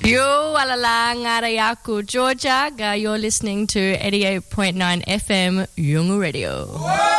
Yo alala ngara yaku Georgia, you're listening to 88.9 FM Yungu Radio.